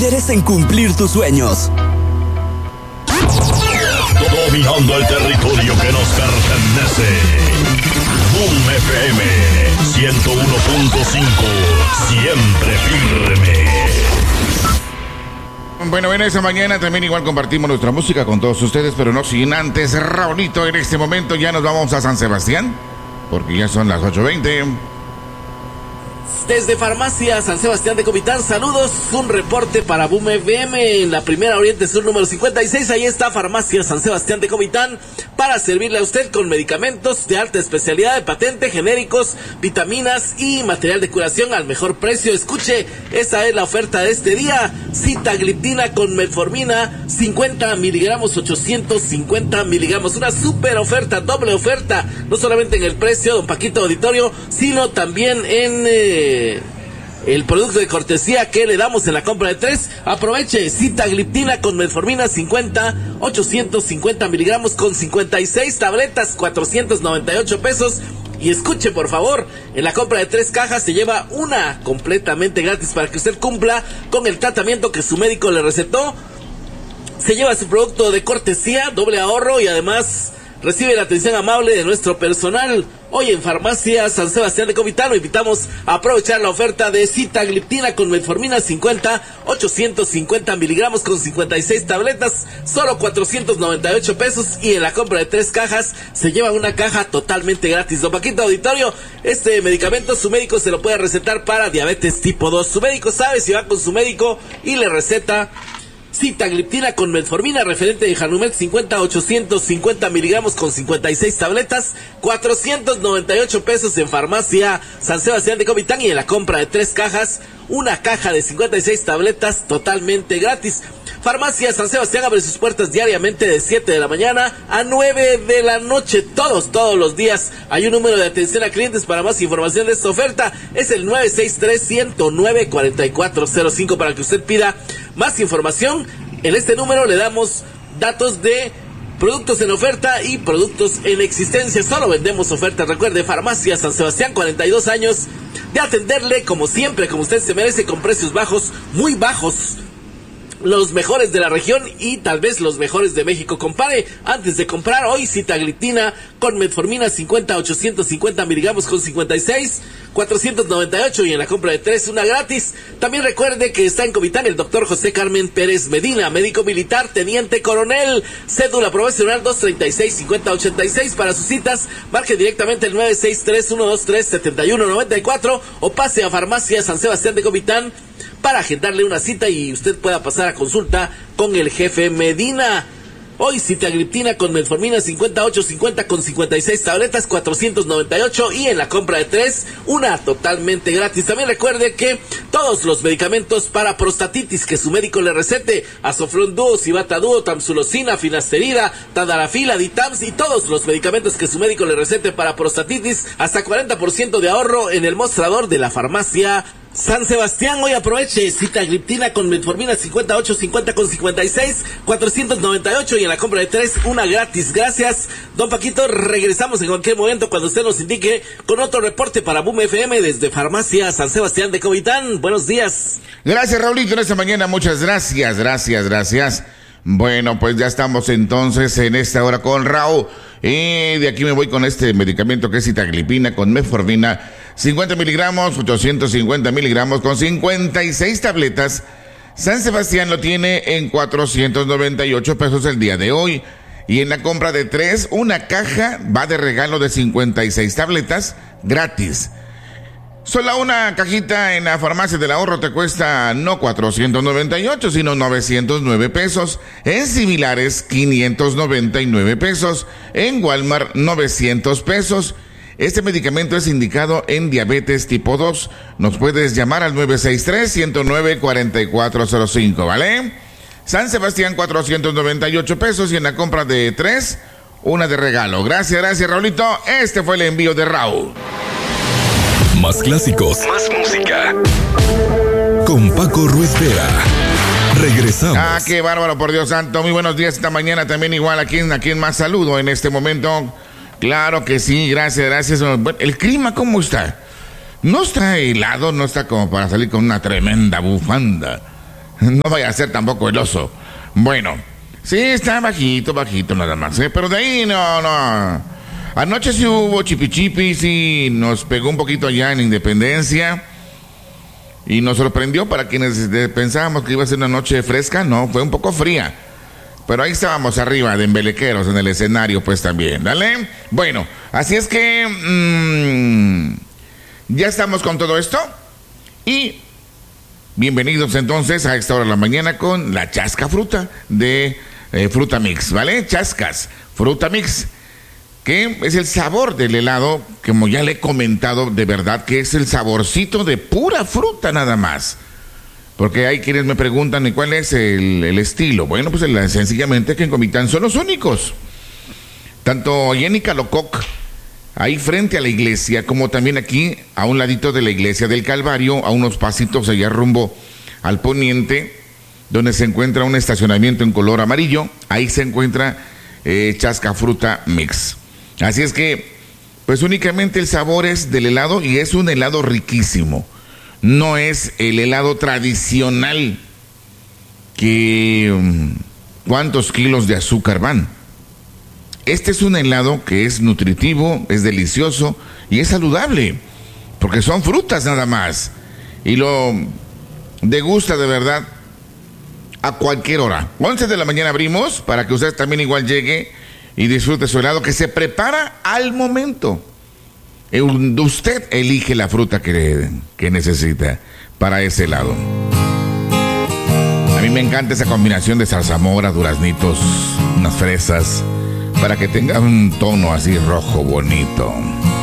líderes en cumplir tus sueños. Dominando el territorio que nos pertenece. Boom FM 101.5, siempre firme. Bueno, esa mañana también igual compartimos nuestra música con todos ustedes, pero no sin antes, Raulito, en este momento ya nos vamos a San Sebastián, porque ya son las 8:20. Desde Farmacia San Sebastián de Comitán, saludos, un reporte para Boom FM en la primera Oriente Sur número 56, ahí está Farmacia San Sebastián de Comitán para servirle a usted con medicamentos de alta especialidad, de patente, genéricos, vitaminas y material de curación al mejor precio. Escuche, esa es la oferta de este día: sitagliptina con metformina, 50 miligramos, 850 miligramos, una super oferta, doble oferta, no solamente en el precio, don Paquito Auditorio, sino también en el producto de cortesía que le damos en la compra de 3. Aproveche, sitagliptina con metformina 50, 850 miligramos con 56 tabletas, 498 pesos. Y escuche, por favor, en la compra de 3 cajas se lleva una completamente gratis para que usted cumpla con el tratamiento que su médico le recetó. Se lleva su producto de cortesía, doble ahorro, y además recibe la atención amable de nuestro personal. Hoy en Farmacia San Sebastián de Comitán lo invitamos a aprovechar la oferta de sitagliptina con metformina 50, 850 miligramos con 56 tabletas, solo 498 pesos, y en la compra de 3 cajas se lleva una caja totalmente gratis. Don Paquito Auditorio, este medicamento su médico se lo puede recetar para diabetes tipo 2. Su médico sabe, si va con su médico y le receta sitagliptina con metformina referente de Hanumet 50, 850 miligramos con 56 tabletas, 498 pesos en Farmacia San Sebastián de Comitán, y en la compra de 3 cajas, una caja de 56 tabletas totalmente gratis. Farmacia San Sebastián abre sus puertas diariamente de 7 de la mañana a 9 de la noche, todos los días. Hay un número de atención a clientes. Para más información de esta oferta es el 963-109-4405 para que usted pida más información. En este número le damos datos de productos en oferta y productos en existencia. Solo vendemos ofertas. Recuerde, Farmacia San Sebastián, 42 años de atenderle como siempre, como usted se merece, con precios bajos, muy bajos. Los mejores de la región y tal vez los mejores de México. Compare antes de comprar hoy sitagliptina con metformina 50, 850 miligramos con 56, 498, y en la compra de 3 una gratis. También recuerde que está en Comitán el doctor José Carmen Pérez Medina, médico militar, teniente coronel, cédula profesional 236-5086. Para sus citas marque directamente el 963-123-7194 o pase a Farmacia San Sebastián de Comitán para agendarle una cita y usted pueda pasar a consulta con el jefe Medina. Hoy sitagliptina con metformina 58-50 con 56 tabletas, 498, y en la compra de 3 una totalmente gratis. También recuerde que todos los medicamentos para prostatitis que su médico le recete, Azoflón Duo, Cibata Duo, Tamsulosina, Finasterida, Tadalafila, Ditams, y todos los medicamentos que su médico le recete para prostatitis, hasta 40% de ahorro en el mostrador de la Farmacia San Sebastián. Hoy aproveche, sitagliptina con metformina 58-50 con 56, 498, y en la compra de 3 una gratis. Gracias, don Paquito. Regresamos en cualquier momento cuando usted nos indique con otro reporte para Boom FM desde Farmacia San Sebastián de Comitán. Buenos días. Gracias, Raulito, en esta mañana. Muchas gracias. Bueno, pues ya estamos entonces en esta hora con Raúl. Y de aquí me voy con este medicamento que es sitaglipina con metformina 50 miligramos, 850 miligramos con 56 tabletas. San Sebastián lo tiene en 498 pesos el día de hoy. Y en la compra de 3, una caja va de regalo de 56 tabletas gratis. Solo una cajita en la Farmacia del Ahorro te cuesta no 498, sino 909 pesos. En similares, 599 pesos. En Walmart, 900 pesos. Este medicamento es indicado en diabetes tipo 2. Nos puedes llamar al 963-109-4405, ¿vale? San Sebastián, 498 pesos, y en la compra de 3, una de regalo. Gracias, Raulito. Este fue el envío de Raúl. Más clásicos, más música. Con Paco Ruiz Vera. Regresamos. Ah, qué bárbaro, por Dios santo. Muy buenos días esta mañana también igual. ¿A quién más saludo en este momento? Claro que sí, gracias. Bueno, ¿el clima cómo está? No está helado, no está como para salir con una tremenda bufanda. No vaya a ser tampoco el oso. Bueno, sí, está bajito nada más, pero de ahí no. Anoche sí hubo chipichipis y nos pegó un poquito allá en Independencia. Y nos sorprendió para quienes pensábamos que iba a ser una noche fresca. No, fue un poco fría. Pero ahí estábamos arriba de embelequeros en el escenario, pues también, ¿vale? Bueno, así es que ya estamos con todo esto. Y bienvenidos entonces a esta hora de la mañana con la Chasca Fruta de Fruta Mix, ¿vale? Chascas, Fruta Mix, que es el sabor del helado, como ya le he comentado, de verdad que es el saborcito de pura fruta nada más. Porque hay quienes me preguntan, ¿y cuál es el estilo? Bueno, pues sencillamente que en Comitán son los únicos. Tanto allá en Icalococ, ahí frente a la iglesia, como también aquí, a un ladito de la iglesia del Calvario, a unos pasitos allá rumbo al poniente, donde se encuentra un estacionamiento en color amarillo, ahí se encuentra Chasca Fruta Mix. Así es que, pues únicamente el sabor es del helado y es un helado riquísimo. No es el helado tradicional que ¿cuántos kilos de azúcar van? Este es un helado que es nutritivo, es delicioso y es saludable, porque son frutas nada más. Y lo degusta de verdad a cualquier hora. 11 de la mañana abrimos para que usted también igual llegue y disfrute su helado que se prepara al momento. Usted elige la fruta que necesita para ese helado. A mí me encanta esa combinación de zarzamora, duraznitos, unas fresas, para que tenga un tono así rojo bonito.